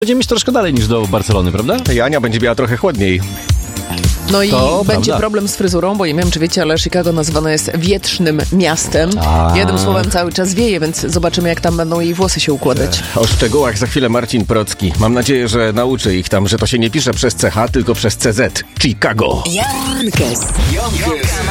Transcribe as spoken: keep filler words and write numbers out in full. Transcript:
Będziemy mieć troszkę dalej niż do Barcelony, prawda? I Ania będzie miała trochę chłodniej. No i To będzie prawda. problem z fryzurą, bo nie wiem, czy wiecie, ale Chicago nazywane jest wietrznym miastem. A. Jednym słowem cały czas wieje, więc zobaczymy, jak tam będą jej włosy się układać. O szczegółach za chwilę Marcin Procki. Mam nadzieję, że nauczy ich tam, że to się nie pisze przez C H, tylko przez C Z. Chicago. Jankes.